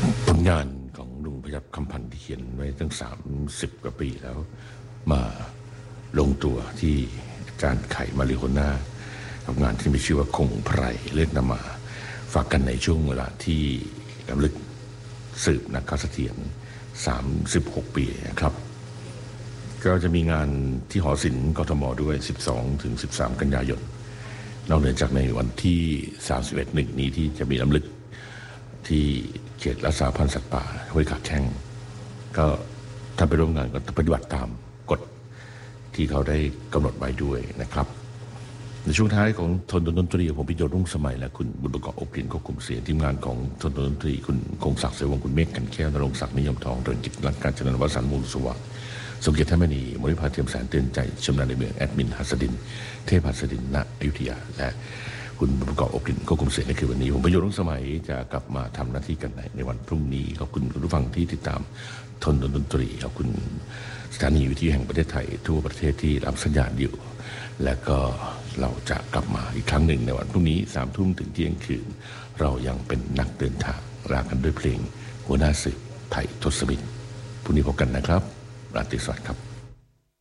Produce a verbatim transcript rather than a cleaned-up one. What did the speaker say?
ผลงานของลุงพยัคฆ์คำพันธ์ที่เขียนไว้ตั้งสามสิบกว่าปีแล้วมาลงตัวที่อาจารย์ไข่มาริโฮน่ากับงานที่มีชื่อว่าคงไพรเลือกนำมาฝากกันในช่วงเวลาที่รำลึกสืบนักการเสถียรสามสิบหกปีนะครับก็จะมีงานที่หอศิลป์กทมด้วยสิบสองถึงสิบสามกันยายนนอกเหนือจากในวันที่สามสิบเอ็ดหนึ่งนี้ที่จะมีรำลึกที่เขตรักษาพันธุ์สัตว์ป่าห้วยขาแข้งก็ถ้าไปร่วมงานก็ปฏิบัติตามกฎที่เขาได้กำหนดไว้ด้วยนะครับในช่วงท้ายของทนดนตรีผมพิโยรุ่งสมัยและคุณบุญประกอบอบกลิ่นควบคุมเสียงทีมงานของทนดนตรีคุณคงศักดิ์เสวงคุณเมฆกันแก้วนรงศักดิ์นิยมทองเริงกิจรักการเจริญวสันต์มูลสวัสดิ์สมเกียรติท่านมณีมริภาเทียมแสนเตือนใจชำนาญในเมืองแอดมินหัสดินเทพหัสดินณอยุธยาและคุณประกอบอบกลิ่นควบคุมเสียงในคืนวันนี้ผมพิโยรุ่งสมัยจะกลับมาทำหน้าที่กันในวันพรุ่งนี้ขอบคุณคุณผู้ฟังที่ติดตามทนดนตรีขอบคุณสถานีวิทยุแห่งประเทศไทยทั่วประเทศที่รับสัญญาณอยู่และก็เราจะกลับมาอีกครั้งหนึ่งในวันพรุ่งนี้สามทุ่มถึงเที่ยงคืนเรายังเป็นนักเดินทางลากันด้วยเพลงหัวหน้าสืบไผ่ทศมิตรพรุ่งนี้พบกันนะครับราตรีสวัสดิ์ครับ